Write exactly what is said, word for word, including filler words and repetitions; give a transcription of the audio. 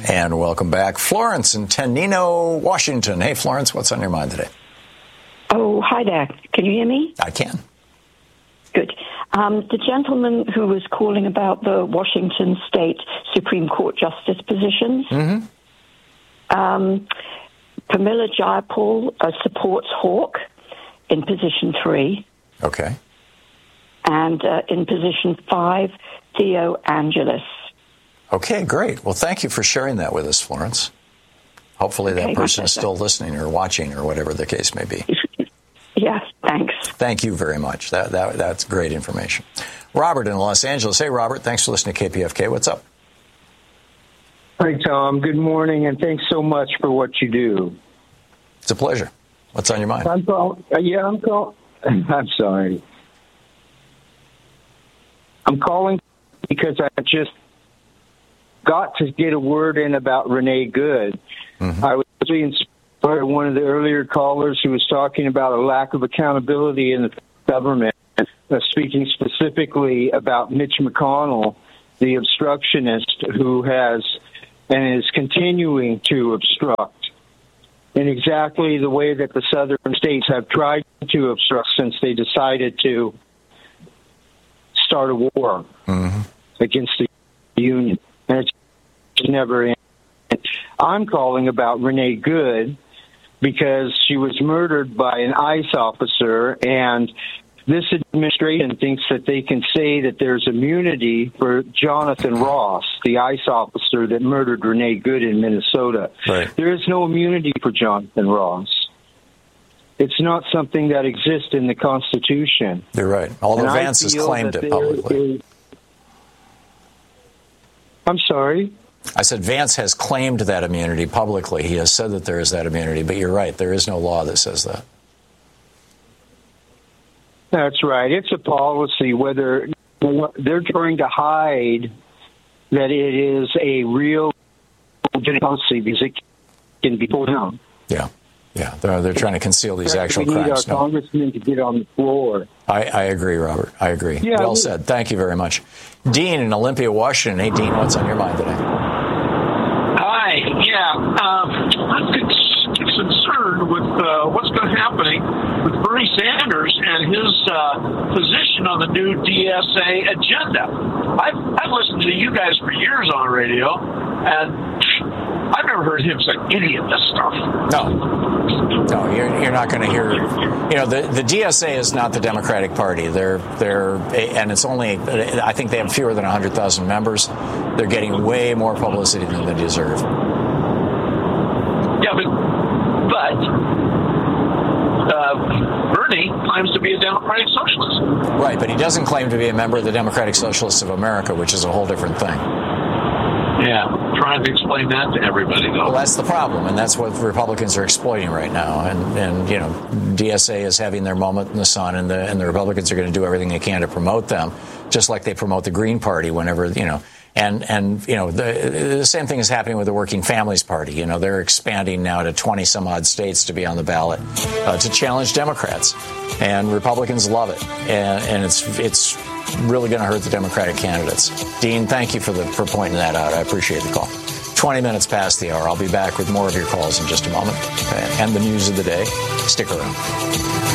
And welcome back, Florence in Tenino, Washington. Hey, Florence, what's on your mind today? Oh, hi there. Can you hear me? I can. Good. Um, the gentleman who was calling about the Washington State Supreme Court justice positions, Mm-hmm. um, Pramila Jayapal uh, supports Hawk in position three. Okay. And uh, in position five, Theo Angelis. Okay, great. Well, thank you for sharing that with us, Florence. Hopefully that okay, person is still listening or watching or whatever the case may be. Yes, thanks. Thank you very much. That, that That's great information. Robert in Los Angeles. Hey, Robert, thanks for listening to K P F K. What's up? Hi, Tom. Good morning, and thanks so much for what you do. It's a pleasure. What's on your mind? I'm call- uh, yeah, I'm calling. I'm sorry. I'm calling because I just got to get a word in about Renee Good. Mm-hmm. I was really inspired by one of the earlier callers who was talking about a lack of accountability in the government, uh, speaking specifically about Mitch McConnell, the obstructionist who has and is continuing to obstruct in exactly the way that the southern states have tried to obstruct since they decided to start a war mm-hmm. against the Union. And it's never ended. I'm calling about Renee Good because she was murdered by an ICE officer, and this administration thinks that they can say that there's immunity for Jonathan Ross, the ICE officer that murdered Renee Good in Minnesota. Right. There is no immunity for Jonathan Ross. It's not something that exists in the Constitution. You're right. Although and Vance has claimed it publicly. Is, I'm sorry? I said Vance has claimed that immunity publicly. He has said that there is that immunity, but you're right. There is no law that says that. That's right. It's a policy, whether they're trying to hide that it is a real policy because it can be pulled down. Yeah. Yeah, they're, they're trying to conceal these actual we need crimes. Our no. congressmen to get on the floor. I, I agree, Robert. I agree. Yeah, well we, said. Thank you very much. Dean in Olympia, Washington. Hey, Dean, what's on your mind today? Hi. Yeah, um, I'm concerned with uh, what's going to happening with Bernie Sanders and his uh, position on the new D S A agenda. I've, I've listened to you guys for years on the radio, and I've never heard him say any of this stuff. No. No, you're, you're not going to hear. You know, the, the D S A is not the Democratic Party. They're they're and it's only. I think they have fewer than one hundred thousand members. They're getting way more publicity than they deserve. Yeah, but but uh, Bernie claims to be a Democratic Socialist. Right, but he doesn't claim to be a member of the Democratic Socialists of America, which is a whole different thing. Yeah, trying to explain that to everybody, though. Well, that's the problem, and that's what Republicans are exploiting right now. And, and you know, D S A is having their moment in the sun, and the and the Republicans are going to do everything they can to promote them, just like they promote the Green Party whenever, you know. And, and you know, the, the same thing is happening with the Working Families Party. You know, they're expanding now to twenty some odd states to be on the ballot uh, to challenge Democrats. And Republicans love it. And, and it's it's really going to hurt the Democratic candidates. Dean, thank you for the for pointing that out. I appreciate the call. twenty minutes past the hour. I'll be back with more of your calls in just a moment. Okay? And the news of the day. Stick around.